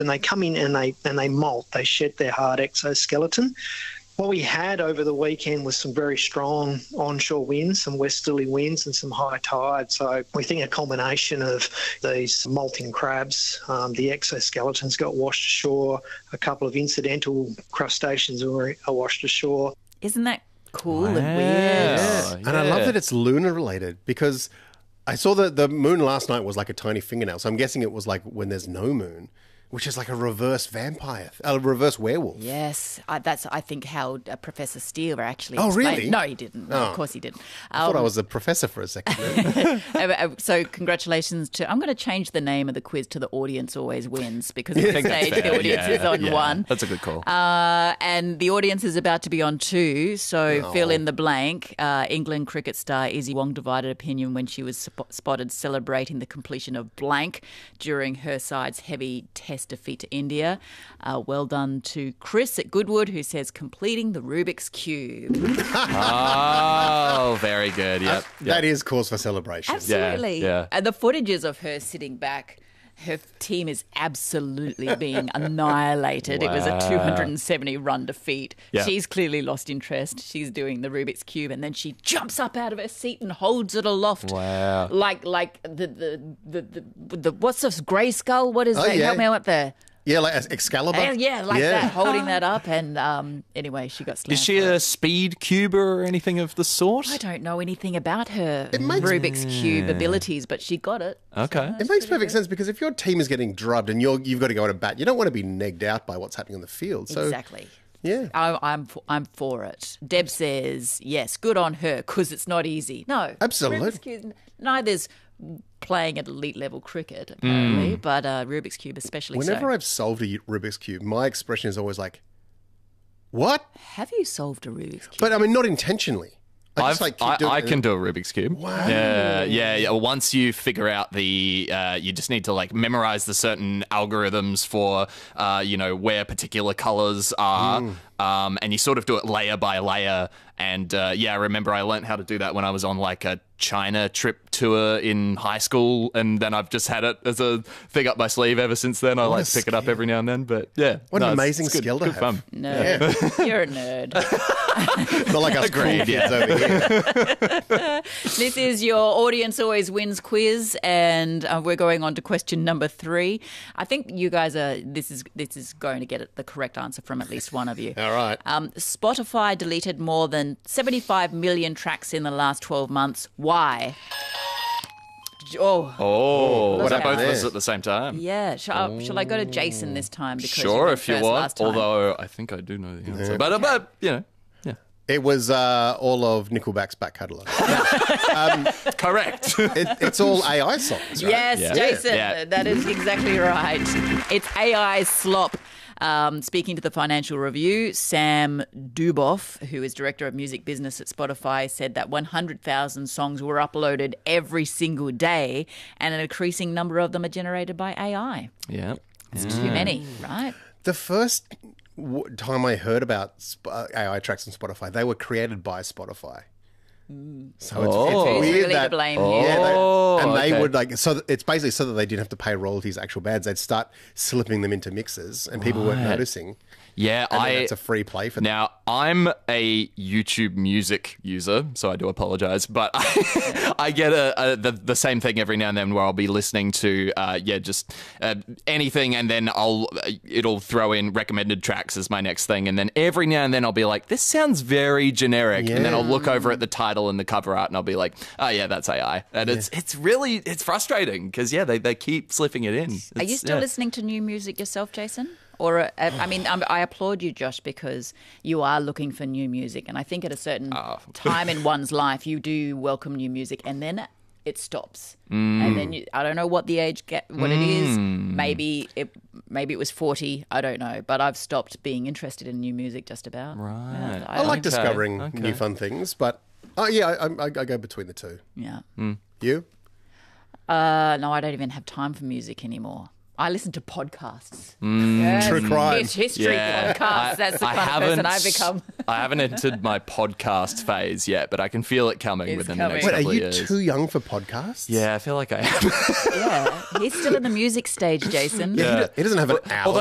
and they come in and they molt. They shed their hard exoskeleton. What we had over the weekend was some very strong onshore winds, some westerly winds and some high tide. So we think a combination of these molting crabs, the exoskeletons got washed ashore, a couple of incidental crustaceans are washed ashore. Isn't that cool and weird? Yeah. And I love that it's lunar related because I saw that the moon last night was like a tiny fingernail. So I'm guessing it was like when there's no moon, which is like a reverse vampire, a reverse werewolf. Yes, that's, I think, how Professor Steele actually Oh, explained. really? No, he didn't. No, Oh. Of course he didn't. I thought I was a professor for a second. So congratulations to... I'm going to change the name of the quiz to The Audience Always Wins because at Yeah. this stage the audience is on one. That's a good call. And the audience is about to be on two, so fill in the blank. England cricket star Izzy Wong divided opinion when she was spotted celebrating the completion of blank during her side's heavy Test defeat to India. Well done to Chris at Goodwood, who says completing the Rubik's Cube. Oh, very good. Yep. That is cause for celebration. Absolutely. Yeah. And the footages of her sitting back, her team is absolutely being annihilated. It was a 270-run defeat. Yeah. She's clearly lost interest. She's doing the Rubik's Cube, and then she jumps up out of her seat and holds it aloft. Wow. Like the what's this, grey skull? What is that? yeah. Help me out there. Yeah, like Excalibur. That, holding that up. And anyway, she got slammed. Is she for a it. speed cuber or anything of the sort? I don't know anything about her makes- Rubik's Cube abilities, but she got it. Okay. It makes perfect sense because if your team is getting drubbed and you've got to go to bat, you don't want to be negged out by what's happening on the field. So, Exactly. Yeah. I'm for it. Deb says, yes, good on her, because it's not easy. No. Absolutely. Rubik's Cube, neither's playing at elite level cricket, apparently, but Rubik's Cube especially Whenever so. I've solved a Rubik's Cube, my expression is always like, what? Have you solved a Rubik's Cube? But I mean, not intentionally. I just like keep doing I it. can do a Rubik's Cube. Wow. Yeah. Once you figure out you just need to like memorize the certain algorithms for, where particular colors are. And you sort of do it layer by layer. And I remember I learned how to do that when I was on like a China trip tour in high school. And then I've just had it as a thing up my sleeve ever since then. I like to pick it up every now and then. But yeah. What an amazing it's good, skill to good have. fun. Nerd. You're a nerd. Not like us cool Agreed, kids over here. This is your Audience Always Wins quiz, and we're going on to question number 3. I think you guys this is going to get the correct answer from at least one of you. All right. Spotify deleted more than 75 million tracks in the last 12 months. Why? Oh, Look was that out both of there. us at the same time? Yeah. Shall I go to Jason this time? Because you Sure, went if you first want. last time. Although I think I do know the answer. But yeah. It was all of Nickelback's back catalogue. Correct. It's all AI songs, right? Yes, Yeah. Jason, Yeah. that is exactly right. It's AI slop. Speaking to the Financial Review, Sam Duboff, who is Director of Music Business at Spotify, said that 100,000 songs were uploaded every single day, and an increasing number of them are generated by AI. Yeah. It's too many, right? The first time I heard about AI tracks on Spotify, they were created by Spotify. So it's Who's weird really that to blame yeah, here? they okay. would like it's basically so that they didn't have to pay royalties to actual bands. They'd start slipping them into mixes, and people weren't noticing. Yeah, And then it's a free play for them. Now, I'm a YouTube music user, so I do apologize, but I get the same thing every now and then where I'll be listening to anything, and then it'll throw in recommended tracks as my next thing, and then every now and then I'll be like, this sounds very generic, and then I'll look over at the title and the cover art, and I'll be like, oh yeah, that's AI, and it's really frustrating because they keep slipping it in. Are you still listening to new music yourself, Jason? Or, I applaud you, Josh, because you are looking for new music. And I think at a certain time in one's life, you do welcome new music, and then it stops. And then I don't know what the age, what it is. Maybe it was 40. I don't know. But I've stopped being interested in new music just about. Right. Yeah, I like discovering okay. new fun things, but I go between the two. Yeah. You? No, I don't even have time for music anymore. I listen to podcasts. Yes, True crime. It's history Yeah. podcasts. That's the kind of person I've become. I haven't entered my podcast phase yet, but I can feel it coming It's within coming. the next Wait, are couple of you years. too young for podcasts? Yeah, I feel like I am. Yeah, he's still in the music stage, Jason. He doesn't have an hour.